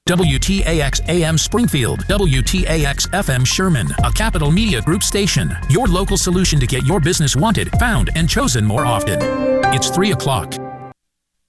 WTAX AM Springfield, WTAX FM Sherman, a Capital Media Group station. Your local solution to get your business wanted, found, and chosen more often. It's 3 o'clock.